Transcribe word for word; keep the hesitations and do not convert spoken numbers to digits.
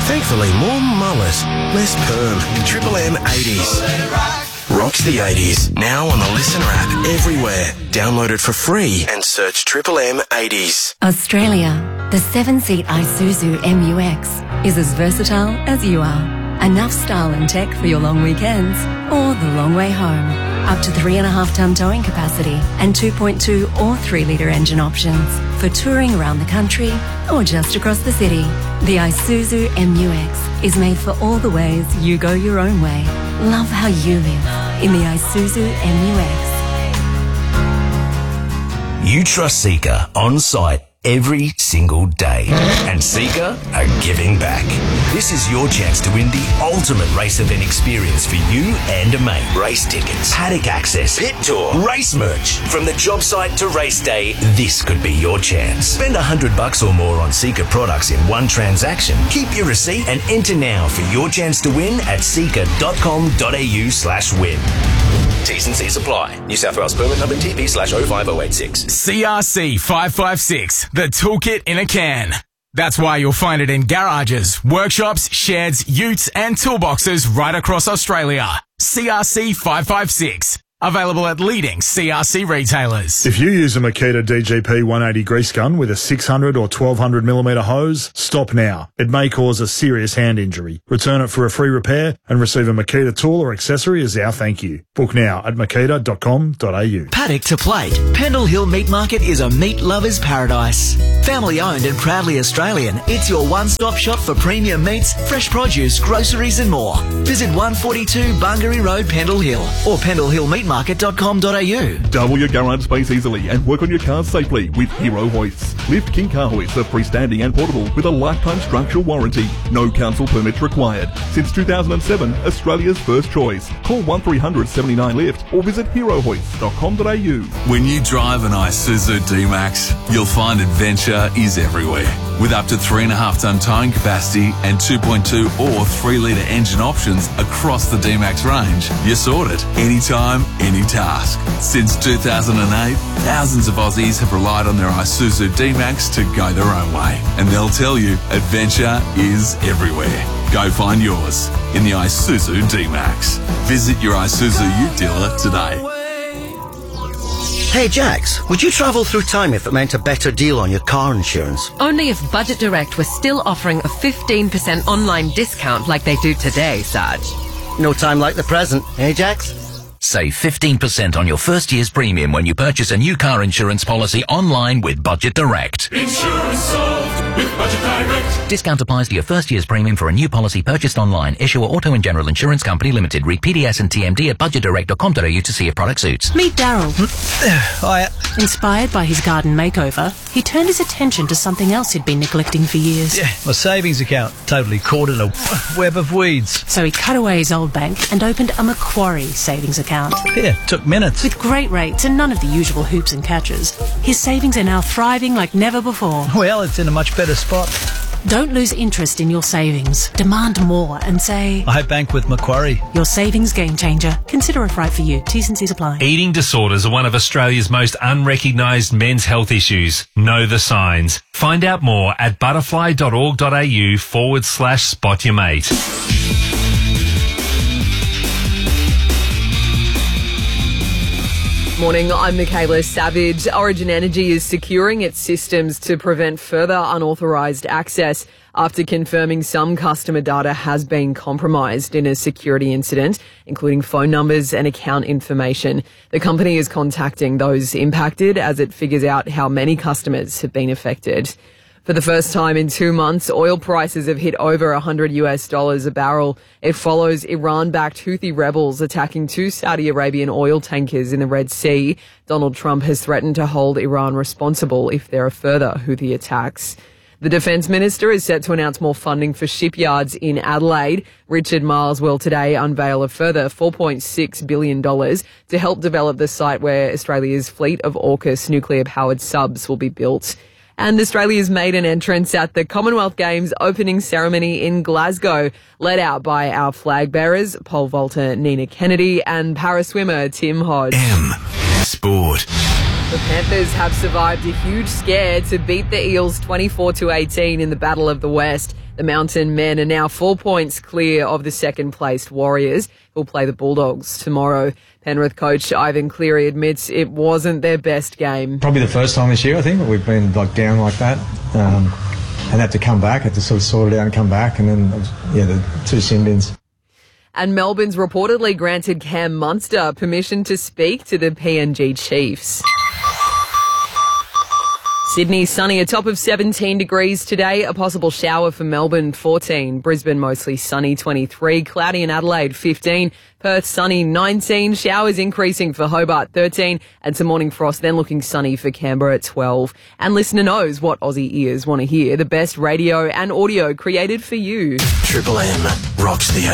Thankfully, more mullet, less perm. Triple M eighties. Rocks the eighties. Now on the Listener app everywhere. Download it for free and search Triple M eighties. Australia, the seven-seat Isuzu M U X is as versatile as you are. Enough style and tech for your long weekends or the long way home. Up to three and a half tonne towing capacity and two point two or three litre engine options for touring around the country or just across the city. The Isuzu M U X is made for all the ways you go your own way. Love how you live in the Isuzu M U X. You trust Seeker on site every single day. And Seeker are giving back. This is your chance to win the ultimate race event experience for you and a mate. Race tickets, paddock access, pit tour, race merch. From the job site to race day, this could be your chance. Spend a hundred bucks or more on Seeker products in one transaction. Keep your receipt and enter now for your chance to win at seeker.com.au slash win. T's and C's apply. New South Wales permit number T P slash oh five oh eight six. C R C five five six, the toolkit in a can. That's why you'll find it in garages, workshops, sheds, utes and toolboxes right across Australia. C R C five five six. Available at leading C R C retailers. If you use a Makita D G P one eighty grease gun with a six hundred or twelve hundred millimetre hose, stop now. It may cause a serious hand injury. Return it for a free repair and receive a Makita tool or accessory as our thank you. Book now at makita dot com dot a u. Paddock to plate. Pendle Hill Meat Market is a meat lover's paradise. Family owned and proudly Australian, it's your one-stop shop for premium meats, fresh produce, groceries and more. Visit one forty-two Bungaree Road, Pendle Hill or pendle hill meat market dot com dot a u. Double your garage space easily and work on your cars safely with Hero Hoists. Lift King Car Hoists are freestanding and portable with a lifetime structural warranty. No council permits required. Since two thousand seven, Australia's first choice. Call one three hundred seventy-nine lift or visit hero hoists dot com dot a u. When you drive an Isuzu D-Max, you'll find adventure is everywhere. With up to three and a half tonne towing capacity and two point two or three litre engine options across the D-Max range, you're sorted. Anytime, any task. Since two thousand eight, thousands of Aussies have relied on their Isuzu D-Max to go their own way. And they'll tell you, adventure is everywhere. Go find yours in the Isuzu D-Max. Visit your Isuzu Ute dealer today. Hey Jax, would you travel through time if it meant a better deal on your car insurance? Only if Budget Direct was still offering a fifteen percent online discount like they do today, Sarge. No time like the present, eh Jax? Save fifteen percent on your first year's premium when you purchase a new car insurance policy online with Budget Direct. Insurance solved with Budget Direct. Discount applies to your first year's premium for a new policy purchased online. Issuer Auto and General Insurance Company Limited. Read P D S and T M D at budget direct dot com dot a u to see if product suits. Meet Daryl. Hiya. Inspired by his garden makeover, he turned his attention to something else he'd been neglecting for years. Yeah, my savings account. Totally caught in a web of weeds. So he cut away his old bank and opened a Macquarie savings account. Yeah, took minutes. With great rates and none of the usual hoops and catches, his savings are now thriving like never before. Well, it's in a much better spot. Don't lose interest in your savings. Demand more and say, I bank with Macquarie. Your savings game changer. Consider if right for you. T's and C's apply. Eating disorders are one of Australia's most unrecognised men's health issues. Know the signs. Find out more at butterfly dot org dot a u forward slash spot your mate. Morning, I'm Michaela Savage. Origin Energy is securing its systems to prevent further unauthorised access after confirming some customer data has been compromised in a security incident, including phone numbers and account information. The company is contacting those impacted as it figures out how many customers have been affected. For the first time in two months, oil prices have hit over one hundred US dollars a barrel. It follows Iran-backed Houthi rebels attacking two Saudi Arabian oil tankers in the Red Sea. Donald Trump has threatened to hold Iran responsible if there are further Houthi attacks. The Defence Minister is set to announce more funding for shipyards in Adelaide. Richard Marles will today unveil a further four point six billion dollars to help develop the site where Australia's fleet of AUKUS nuclear-powered subs will be built. And Australia's made an entrance at the Commonwealth Games opening ceremony in Glasgow, led out by our flag bearers, pole vaulter Nina Kennedy and para swimmer Tim Hodge. M Sport. The Panthers have survived a huge scare to beat the Eels twenty-four to eighteen in the Battle of the West. The Mountain Men are now four points clear of the second-placed Warriors, who'll play the Bulldogs tomorrow. Penrith coach Ivan Cleary admits it wasn't their best game. Probably the first time this year, I think, that we've been like down like that. Um, and had to come back, had to sort of sort it out and come back, and then, yeah, the two sin bins. And Melbourne's reportedly granted Cam Munster permission to speak to the P N G Chiefs. Sydney sunny, a top of seventeen degrees today. A possible shower for Melbourne, fourteen. Brisbane mostly sunny, twenty-three. Cloudy in Adelaide, fifteen. Perth sunny, nineteen. Showers increasing for Hobart, thirteen. And some morning frost, then looking sunny for Canberra at twelve. And listener knows what Aussie ears want to hear. The best radio and audio created for you. Triple M rocks the